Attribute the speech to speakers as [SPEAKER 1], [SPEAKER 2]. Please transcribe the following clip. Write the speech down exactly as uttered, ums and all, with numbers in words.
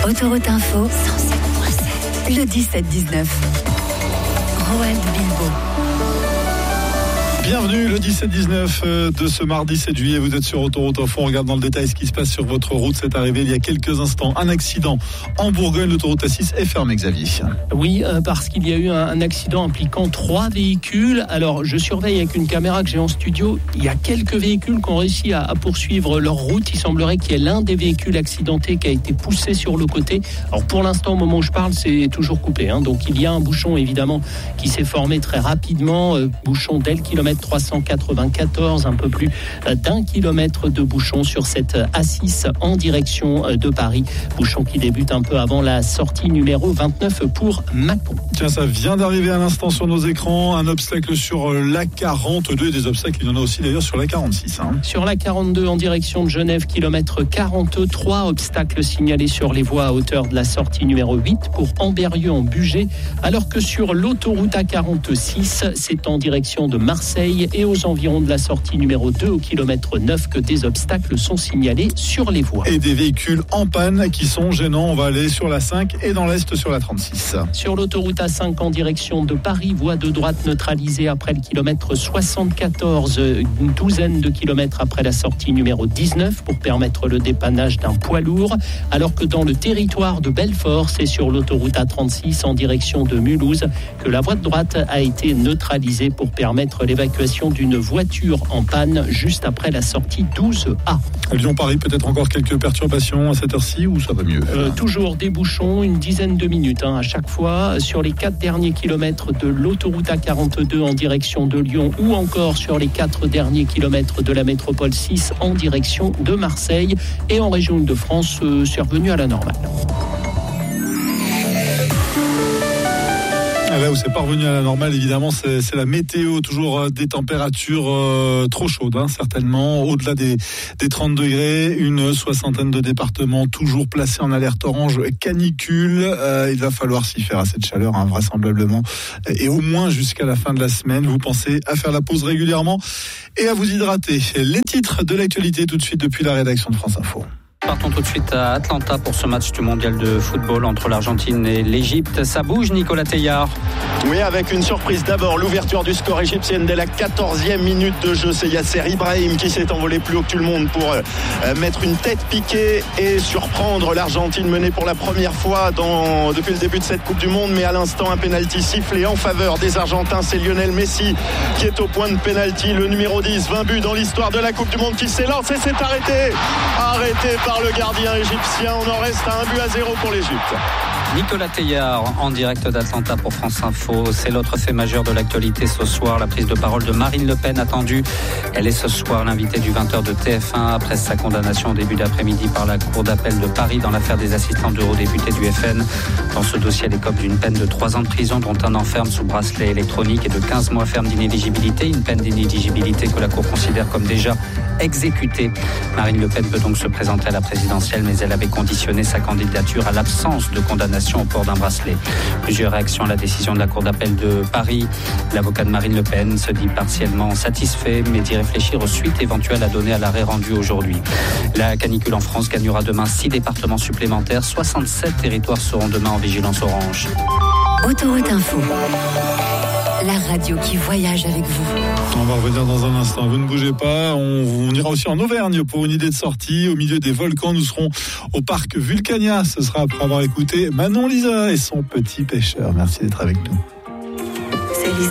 [SPEAKER 1] Autoroute Info, cent sept point sept. Le dix-sept dix-neuf. Roald Bilbo.
[SPEAKER 2] Bienvenue le dix-sept dix-neuf de ce mardi sept juillet, vous êtes sur Autoroute Info, on regarde dans le détail ce qui se passe sur votre route. C'est arrivé il y a quelques instants, un accident en Bourgogne, l'autoroute A six est fermée, Xavier.
[SPEAKER 3] Oui, euh, parce qu'il y a eu un, un accident impliquant trois véhicules. Alors je surveille avec une caméra que j'ai en studio, il y a quelques véhicules qui ont réussi à, à poursuivre leur route. Il semblerait qu'il y ait l'un des véhicules accidentés qui a été poussé sur le côté. Alors pour l'instant, au moment où je parle, c'est toujours coupé, hein. Donc il y a un bouchon évidemment qui s'est formé très rapidement, euh, bouchon dès le kilomètre trois cent quatre-vingt-quatorze, un peu plus d'un kilomètre de bouchon sur cette A six en direction de Paris. Bouchon qui débute un peu avant la sortie numéro vingt-neuf pour Mâcon.
[SPEAKER 2] Tiens, ça vient d'arriver à l'instant sur nos écrans, un obstacle sur la quarante-deux, et des obstacles, il y en a aussi d'ailleurs sur la quarante-six. Hein.
[SPEAKER 3] Sur la quarante-deux en direction de Genève, kilomètre quarante-trois, obstacles signalés sur les voies à hauteur de la sortie numéro huit pour Ambérieu en Bugey, alors que sur l'autoroute A quarante-six, c'est en direction de Marseille et aux environs de la sortie numéro deux au kilomètre neuf que des obstacles sont signalés sur les voies.
[SPEAKER 2] Et des véhicules en panne qui sont gênants. On va aller sur la cinq et dans l'est sur la trente-six.
[SPEAKER 3] Sur l'autoroute A cinq en direction de Paris, voie de droite neutralisée après le kilomètre soixante-quatorze, une douzaine de kilomètres après la sortie numéro dix-neuf pour permettre le dépannage d'un poids lourd, alors que dans le territoire de Belfort, c'est sur l'autoroute A trente-six en direction de Mulhouse que la voie de droite a été neutralisée pour permettre l'évacuation d'une voiture en panne juste après la sortie douze A.
[SPEAKER 2] Lyon-Paris, peut-être encore quelques perturbations à cette heure-ci ou ça va mieux?
[SPEAKER 3] euh, Toujours des bouchons, une dizaine de minutes hein, à chaque fois sur les quatre derniers kilomètres de l'autoroute A quarante-deux en direction de Lyon ou encore sur les quatre derniers kilomètres de la métropole six en direction de Marseille et en région Île-de-France, euh, c'est revenu à la normale.
[SPEAKER 2] Là où c'est pas revenu à la normale, évidemment, c'est, c'est la météo. Toujours des températures euh, trop chaudes, hein, certainement. Au-delà des, des trente degrés, une soixantaine de départements toujours placés en alerte orange canicule. Euh, il va falloir s'y faire à cette chaleur, hein, vraisemblablement. Et au moins jusqu'à la fin de la semaine, vous pensez à faire la pause régulièrement et à vous hydrater. Les titres de l'actualité tout de suite depuis la rédaction de France Info.
[SPEAKER 4] Partons tout de suite à Atlanta pour ce match du mondial de football entre l'Argentine et l'Égypte. Ça bouge, Nicolas Teillard.
[SPEAKER 5] Oui, avec une surprise d'abord, l'ouverture du score égyptienne dès la quatorzième minute de jeu. C'est Yasser Ibrahim qui s'est envolé plus haut que tout le monde pour euh, mettre une tête piquée et surprendre l'Argentine menée pour la première fois dans, depuis le début de cette Coupe du Monde. Mais à l'instant, un pénalty sifflé en faveur des Argentins. C'est Lionel Messi qui est au point de pénalty. Le numéro dix, vingt buts dans l'histoire de la Coupe du Monde qui s'élance et s'est arrêté. Arrêté par le gardien égyptien. On en reste à un but à zéro pour l'Égypte.
[SPEAKER 4] Nicolas Teillard en direct d'Atlanta pour France Info. C'est l'autre fait majeur de l'actualité ce soir, la prise de parole de Marine Le Pen attendue. Elle est ce soir l'invitée du vingt heures de T F un après sa condamnation au début d'après-midi par la Cour d'appel de Paris dans l'affaire des assistants d'eurodéputés du F N. Dans ce dossier, elle écope d'une peine de trois ans de prison, dont un an ferme sous bracelet électronique et de quinze mois ferme d'inéligibilité. Une peine d'inéligibilité que la Cour considère comme déjà exécutée. Marine Le Pen peut donc se présenter à la présidentielle, mais elle avait conditionné sa candidature à l'absence de condamnation au port d'un bracelet. Plusieurs réactions à la décision de la Cour d'appel de Paris. L'avocat de Marine Le Pen se dit partiellement satisfait, mais dit réfléchir aux suites éventuelles à donner à l'arrêt rendu aujourd'hui. La canicule en France gagnera demain six départements supplémentaires. soixante-sept territoires seront demain en vigilance orange.
[SPEAKER 1] Autoroute Info. La radio qui voyage avec vous.
[SPEAKER 2] On va revenir dans un instant. Vous ne bougez pas. On, on ira aussi en Auvergne pour une idée de sortie. Au milieu des volcans, nous serons au parc Vulcania. Ce sera après avoir écouté Manon Lisa et son petit pêcheur. Merci d'être avec nous.